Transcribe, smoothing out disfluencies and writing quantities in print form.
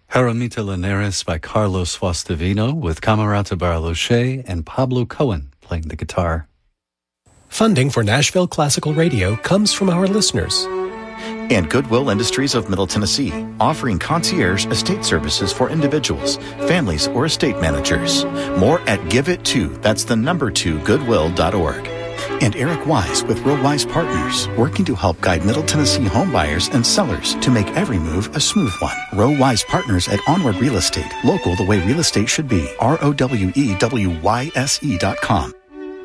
Jaramita Linares by Carlos Faustevino with Camerata Barloche and Pablo Cohen playing the guitar. Funding for Nashville Classical Radio comes from our listeners. And Goodwill Industries of Middle Tennessee, offering concierge estate services for individuals, families, or estate managers. More at GiveIt2, that's the number 2, goodwill.org. And Eric Wise with Real Wise Partners, working to help guide Middle Tennessee home buyers and sellers to make every move a smooth one. Real Wise Partners at Onward Real Estate, local the way real estate should be. ROWEWYSE.com.